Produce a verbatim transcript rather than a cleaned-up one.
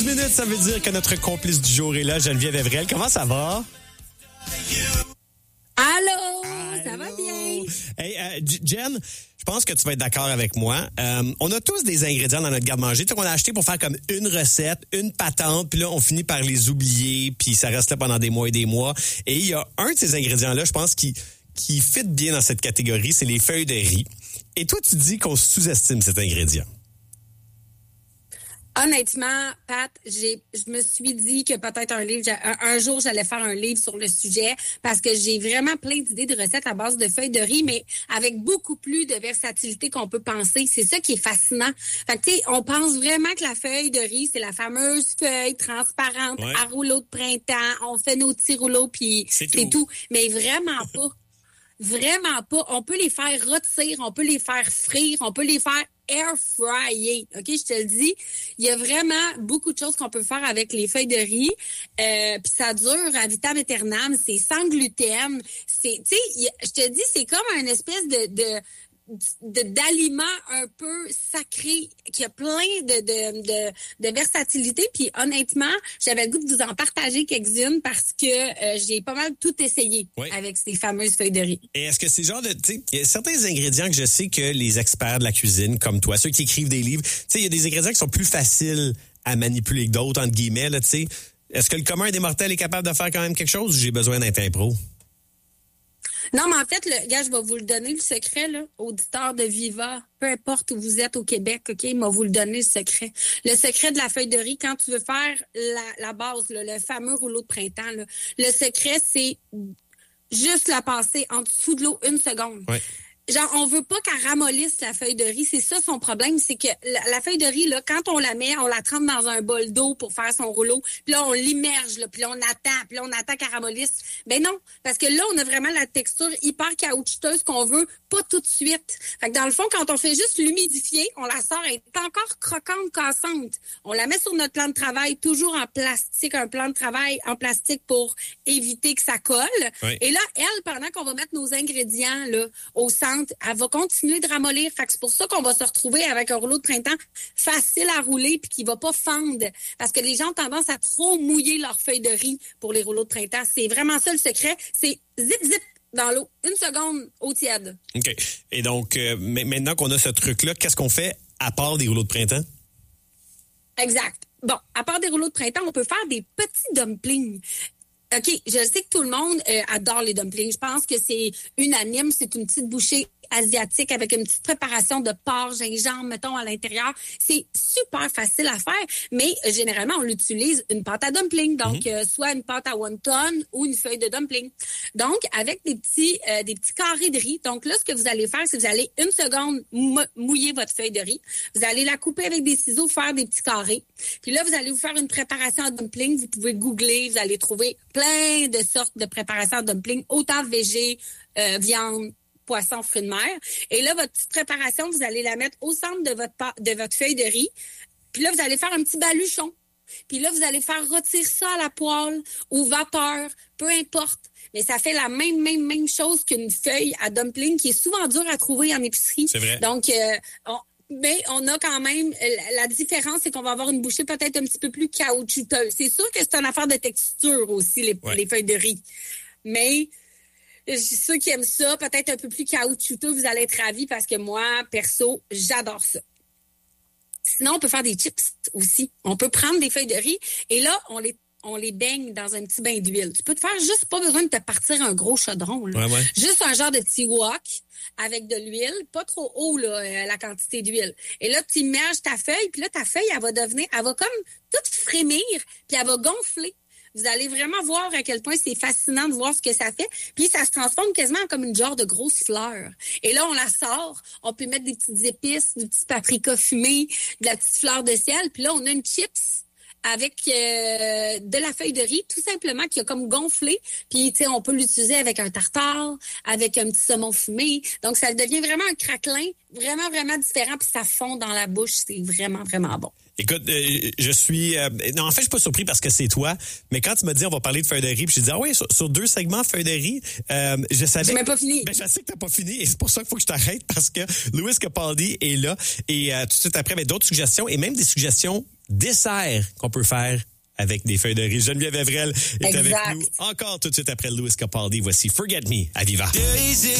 minutes, ça veut dire que notre complice du jour est là, Geneviève Evrel. Comment ça va? Allô, Allô? Ça va bien? Hey, euh, Jen, je pense que tu vas être d'accord avec moi. Euh, on a tous des ingrédients dans notre garde-manger qu'on a acheté pour faire comme une recette, une patente, puis là, on finit par les oublier, puis ça reste là pendant des mois et des mois. Et il y a un de ces ingrédients-là, je pense, qui, qui fit bien dans cette catégorie, c'est les feuilles de riz. Et toi, tu dis qu'on sous-estime cet ingrédient. Honnêtement, Pat, j'ai, je me suis dit que peut-être un livre, un, un jour, j'allais faire un livre sur le sujet parce que j'ai vraiment plein d'idées de recettes à base de feuilles de riz, mais avec beaucoup plus de versatilité qu'on peut penser. C'est ça qui est fascinant. Fait que, tu sais, on pense vraiment que la feuille de riz, c'est la fameuse feuille transparente ouais. à rouleau de printemps. On fait nos petits rouleaux, puis c'est, c'est tout. tout. Mais vraiment pas. Vraiment pas. On peut les faire rôtir, on peut les faire frire, on peut les faire air fryer. OK, je te le dis. Il y a vraiment beaucoup de choses qu'on peut faire avec les feuilles de riz. Euh, puis ça dure à vitam aeternam. C'est sans gluten. C'est, tu sais, je te dis, c'est comme un espèce de... de De, d'aliments un peu sacrés, qui a plein de, de, de, de versatilité. Puis honnêtement, j'avais le goût de vous en partager quelques-unes parce que euh, j'ai pas mal tout essayé oui. avec ces fameuses feuilles de riz. Et est-ce que c'est genre de... Tu sais, il y a certains ingrédients que je sais que les experts de la cuisine, comme toi, ceux qui écrivent des livres, tu sais, il y a des ingrédients qui sont plus faciles à manipuler que d'autres, entre guillemets, là, tu sais. Est-ce que le commun des mortels est capable de faire quand même quelque chose ou j'ai besoin d'être un pro? Non, mais en fait, le gars, je vais vous le donner, le secret, là, auditeur de Viva, peu importe où vous êtes au Québec, OK, il va vous le donner, le secret. Le secret de la feuille de riz, quand tu veux faire la, la base, là, le fameux rouleau de printemps, là, le secret, c'est juste la passer en dessous de l'eau une seconde. Ouais. Genre, on veut pas qu'elle ramollisse la feuille de riz. C'est ça son problème, c'est que la, la feuille de riz, là, quand on la met, on la trempe dans un bol d'eau pour faire son rouleau. Puis là, on l'immerge, là, puis là, on attend, puis là, on attend qu'elle ramollisse. Ben non, parce que là, on a vraiment la texture hyper caoutchouteuse qu'on veut pas tout de suite. Fait que dans le fond, quand on fait juste l'humidifier, on la sort, elle est encore croquante, cassante. On la met sur notre plan de travail, toujours en plastique, un plan de travail en plastique pour éviter que ça colle. Oui. Et là, elle, pendant qu'on va mettre nos ingrédients là au centre, elle va continuer de ramollir. Fait que c'est pour ça qu'on va se retrouver avec un rouleau de printemps facile à rouler puis qui va pas fendre. Parce que les gens ont tendance à trop mouiller leurs feuilles de riz pour les rouleaux de printemps. C'est vraiment ça le secret. C'est zip, zip dans l'eau. Une seconde eau tiède. OK. Et donc, euh, maintenant qu'on a ce truc-là, qu'est-ce qu'on fait à part des rouleaux de printemps? Exact. Bon, à part des rouleaux de printemps, on peut faire des petits dumplings. OK, je sais que tout le monde euh, adore les dumplings. Je pense que c'est unanime. C'est une petite bouchée asiatique avec une petite préparation de porc, gingembre, mettons, à l'intérieur. C'est super facile à faire, mais euh, généralement, on l'utilise une pâte à dumpling. Donc, mm-hmm. euh, soit une pâte à wonton ou une feuille de dumpling. Donc, avec des petits euh, des petits carrés de riz. Donc là, ce que vous allez faire, c'est que vous allez une seconde mou- mouiller votre feuille de riz. Vous allez la couper avec des ciseaux, faire des petits carrés. Puis là, vous allez vous faire une préparation à dumpling. Vous pouvez googler, vous allez trouver plein de sortes de préparations à dumpling, autant végé, euh, viande, poisson, fruits de mer. Et là, votre petite préparation, vous allez la mettre au centre de votre, de votre feuille de riz. Puis là, vous allez faire un petit baluchon. Puis là, vous allez faire rôtir ça à la poêle ou vapeur, peu importe. Mais ça fait la même, même, même chose qu'une feuille à dumpling qui est souvent dure à trouver en épicerie. C'est vrai. Donc, euh, on, mais on a quand même, la différence, c'est qu'on va avoir une bouchée peut-être un petit peu plus caoutchouteuse. C'est sûr que c'est une affaire de texture aussi, les, ouais. les feuilles de riz. Mais ceux qui aiment ça, peut-être un peu plus caoutchouteux, vous allez être ravis parce que moi, perso, j'adore ça. Sinon, on peut faire des chips aussi. On peut prendre des feuilles de riz et là, on les on les baigne dans un petit bain d'huile. Tu peux te faire juste pas besoin de te partir un gros chaudron. Là. Ouais, ouais. Juste un genre de petit wok avec de l'huile, pas trop haut là, la quantité d'huile. Et là, tu immerges ta feuille, puis là, ta feuille, elle va devenir, elle va comme toute frémir, puis elle va gonfler. Vous allez vraiment voir à quel point c'est fascinant de voir ce que ça fait. Puis ça se transforme quasiment comme une genre de grosse fleur. Et là, on la sort. On peut mettre des petites épices, du petit paprika fumé, de la petite fleur de sel. Puis là, on a une chips avec euh, de la feuille de riz, tout simplement, qui a comme gonflé. Puis, tu sais, on peut l'utiliser avec un tartare, avec un petit saumon fumé. Donc, ça devient vraiment un craquelin, vraiment, vraiment différent. Puis ça fond dans la bouche. C'est vraiment, vraiment bon. Écoute, euh, je suis... Euh, non, en fait, je suis pas surpris parce que c'est toi, mais quand tu m'as dit on va parler de feuilles de riz, puis j'ai dit, ah oui, sur, sur deux segments feuilles de riz, euh, je savais... J'ai même pas fini. Ben, je sais que t'as pas fini, et c'est pour ça qu'il faut que je t'arrête, parce que Louis Capaldi est là, et euh, tout de suite après, ben, d'autres suggestions, et même des suggestions dessert qu'on peut faire avec des feuilles de riz. Geneviève Evrel est exact. avec nous encore tout de suite après Louis Capaldi. Voici Forget Me à Viva.